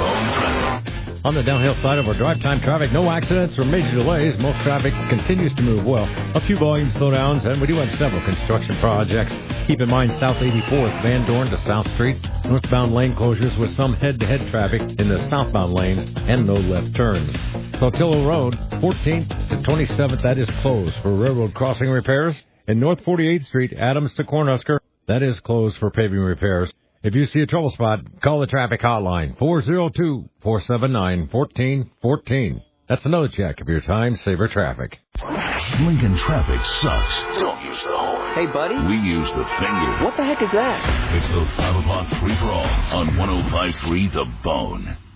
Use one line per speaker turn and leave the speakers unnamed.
Bone Traffic.
On the downhill side of our drive time traffic, no accidents or major delays. Most traffic continues to move well. A few volume slowdowns, and we do have several construction projects. Keep in mind South 84th, Van Dorn to South Street. Northbound lane closures with some head-to-head traffic in the southbound lanes and no left turns. Saltillo Road, 14th to 27th, that is closed for railroad crossing repairs. And North 48th Street, Adams to Cornhusker, that is closed for paving repairs. If you see a trouble spot, call the traffic hotline, 402-479-1414. That's another check of your time-saver traffic.
Lincoln traffic sucks. Don't use the horn.
Hey, buddy.
We use the finger.
What the heck is that?
It's the 5 o'clock free-for-all on 105.3 The Bone.